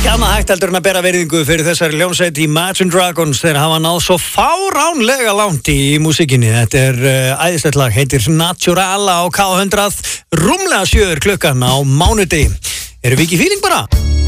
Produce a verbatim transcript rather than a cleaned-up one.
annað hægt heldur en að bera virðingu fyrir þessari hljómsveit Imagine Dragons. Þeir hafa náð svo fáránlega langt í músíkinni. Þetta er uh, æðislegt lag, heitir Naturala á K hundrað. Rúmlega sjöður klukkan á mánudegi. Erum við ekki í fíling bara?